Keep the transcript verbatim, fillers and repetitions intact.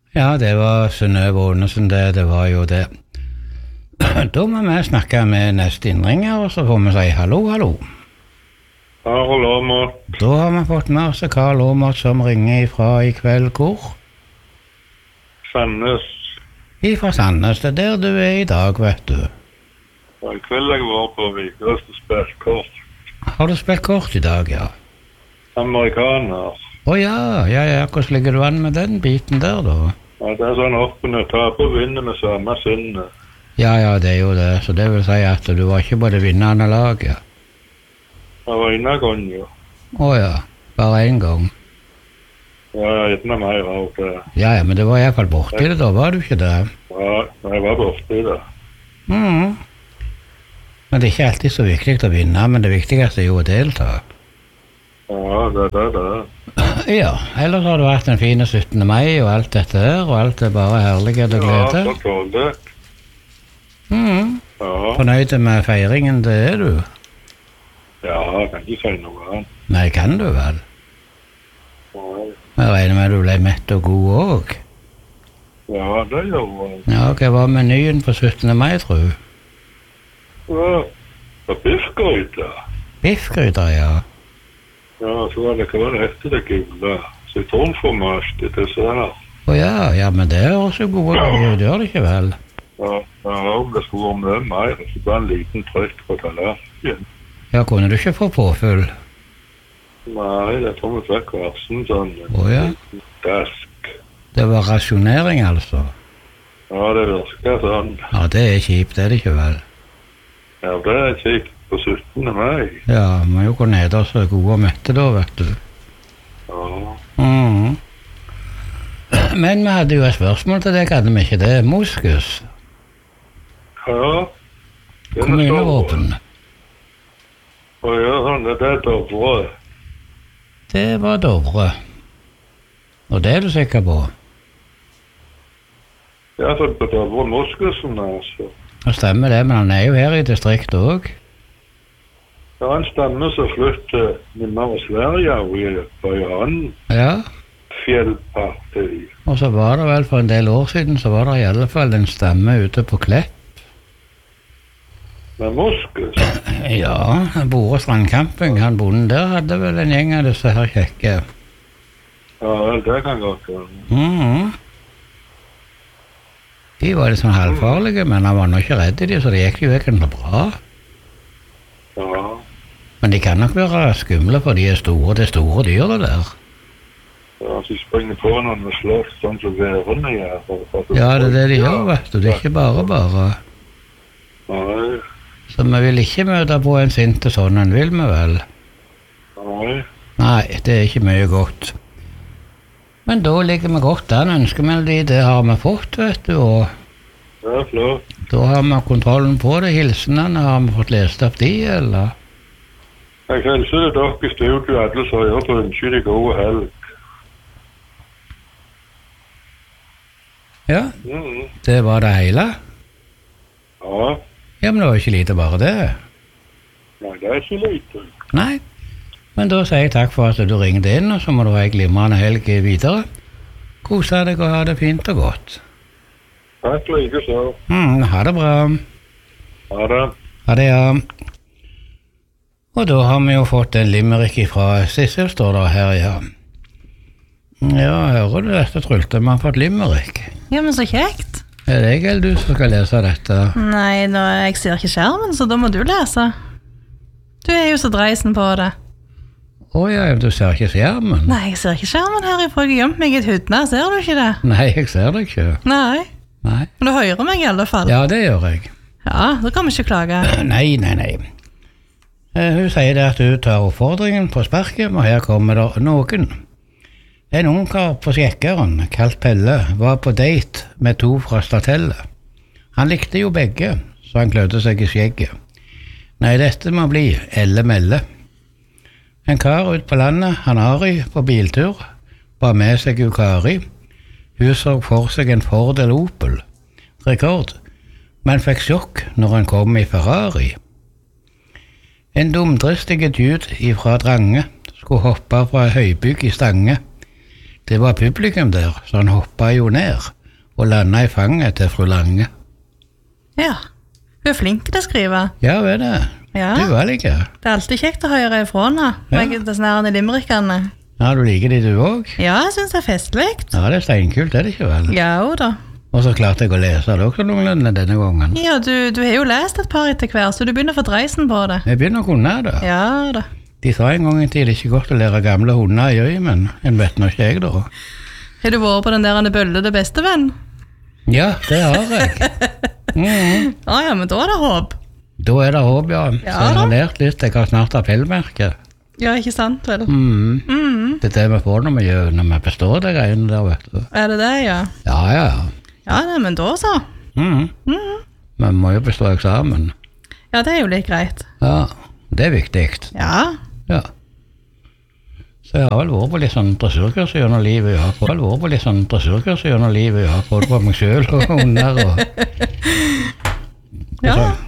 Ja, det var Synnøve Ånesen, det, det var jo det. Da må vi snakke med neste innringer, og så får vi si hallo, hallo. Karl Åmot. Da har vi fått med oss Karl Åmot som ringer ifra i kveld hvor? Sandnes. Ifra Sandnes, det er der du er i dag, vet du. Ja, i kveld jeg var på Vigrest og spilt kort. Har du spilt kort i dag, ja? Amerikaner. Å ja, ja, ja, hvordan ligger du an med den biten der da? Ja, det er sånn åpne, taper og vinner med samme sinne. Ja, ja, det er jo det, så det vil si at du var ikke på det vinnende laget. Jeg var inne gang, jo. Å ja, bare en gang. Ja, jeg er ikke mer av det. Ja, ja, men det var i hvert fall borti det da, var du ikke det? Ja, jeg var borti det. Mhm. Men det er ikke alltid så viktig å vinne, men det viktigste er jo å delta. Ja, det er det, det. Ja, ellers har det vært en fin syttende mai og alt dette her, og alt er bare herlighet og glede. Ja, så tål det. Mhm. Ja. Fornøyd med feiringen, det er du? Ja, jeg kan ikke si noe annet. Nei, kan du vel? Nei. Jeg regner med at du ble mett og god også. Ja, det gjør jeg. Ja, hva var menyen på syttende mai, tror du? Ja, det er biffgryte. Biffgryter, ja. Ja, så var det hva var det etter det gule. Sitronformasj til dessert. Å ja, ja, men det er også gode greier, det gjør det ikke vel? Ja, ja, om det skulle være med mer, så bare en liten trykk på tallerken. Ja, kunne du ikke få påfyll? Nei, det tror vi fikk versen sånn. Å ja. Dask. Det var rasjonering, altså? Ja, det virker sånn. Ja, det er kjipt, det er det ikke vel? Ja, det er kjipt på syttende mai. Ja, må jo gå ned og så gode og mette da, vet du. Ja. Mhm. Men vi hadde jo et spørsmål til deg, hadde vi ikke det? Moskus? Ja. Kommunevåpen? Å ja, sånn, det er Dovre. Det var Dovre. Og det er du sikker på? Ja, for det Dovre Moskusen, altså. Det stemmer det, men han er jo her i distriktet også. Ja, han stemmer så flytter min mamma Sverige og i Bøyren Ja, fjellparti. og så var det vel for en del år siden, så var det i alle fall en stemme ute på Klepp. Med Moskus? Ja, Bore Strandcamping, han bonden der hadde vel en gjeng av disse her kjekke. Ja, vel, det kan godt være. Mhm. De var litt sånn halvfarlige, men han var nok ikke redd i de, så det gikk jo egentlig bra. Ja. Men de kan nok være skumle, for de er store, det er store dyr det der. Ja, så springer på noen med slåss, sånn som værene gjør. for- for- Ja, det er det de gjør, vet du, det er ikke bare bare. Nei, Så vi vil ikke møte på en sinte sånn, en vil vi vel? nei. Nei, det er ikke mye godt. Men da ligger vi godt an, ønskemelodi, det har vi fått, vet du, og Det er flott. da har vi kontrollen på det, hilsenene, har vi fått lest opp de, eller? Jeg hilser til dere i studio, alle som hører på, ønsker deg god helg. Ja, Mhm. det var det hele. Ja, Ja, men det var ikke lite bare det. nei, det er ikke lite. Nei, men da sier jeg takk for at du ringte inn, og så må du ha en glimrende helg videre. Kose deg og ha det fint og godt. Takk like så. Mm, ha det bra. Ha det. Ha det, ja. Og da har vi jo fått en limerick fra Sissel, står det her, ja. Ja, hører du dette, Trulte? Vi har fått limerick. Ja, men så kjekt. Er det jeg eller du som skal lese dette? Nei, nå, jeg ser ikke skjermen, så da må du lese. Du er jo så dreisen på det. Å ja, du ser ikke skjermen? Nei, jeg ser ikke skjermen herifra. Jeg har gjemt meg i et hudne, ser du ikke det? Nei, jeg ser det ikke. Nei, Nei. men du hører meg i alle fall. Ja, det gjør jeg. Ja, da kan vi ikke klage. Nei, nei, nei. Eh, Hun sier det at hun tar oppfordringen på sparket, og her kommer det noen. En ungkar på Skjekkeren, kalt Pelle, var på date med to fra Statelle. Han likte jo begge, så han klødde seg i skjegget. Nei, dette må bli elle-melle. En kar ut på landet, han Ari, på biltur, ba med seg jo Kari. Hun så for seg en Ford eller Opel. Rekord. Men fikk sjokk når han kom i Ferrari. En dumdristige dude ifra Drange skulle hoppe fra høybygg i Stange. det var publikum der, så han hoppet jo ned og landet i fanget til fru Lange. Ja. Hun er flink til å skrive. Ja, vet det. Ja. Du var like. Det er alltid kjekt å høre ifra henne. Ja. Ja. Det sånn her i limerickene. Ja, du liker de du også? Ja, jeg synes det er festlikt. Ja, det er steinkult, det er det ikke vel? Ja, jo da. Og så klarte jeg å lese det også noenlunde denne gangen. Ja, du, du har jo lest et par etter hver, så du begynner å få dreisen på det. Jeg begynner å kunne det. Ja da. De sa en gang en tid det er ikke godt å lære gamle hunder i øy, men en vet nå ikke jeg da. Har du vært på den der Anne Bølle det beste, venn? Ja, det har jeg. Mm. Ja, ja, men da er det håp. Da er det håp, ja. Ja, så jeg har da. lært litt, jeg har snart appellmerke. Ja, ikke sant, vel? Mm. Mm. Det er det vi får når vi, gjør, når vi består det greiene der, vet du. Er det det, ja? Ja, ja, ja. Ja, nei, men da så. Mm. Mm. Vi må jo bestå eksamen. Ja, det er jo litt greit. Ja, det er viktig. Ja. Ja. Så jeg har vel vært på litt sånn dressurkurs gjennom livet, ja. Jeg har vel vært på litt sånn dressurkurs gjennom livet, ja. Både på meg selv og hunder og... Ja. Så,